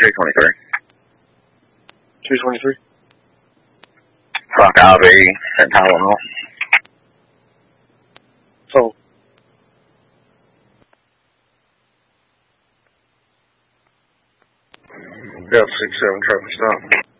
223. 223? Rock IV, St. Tylenol. Phone. Delta 67, traffic stop.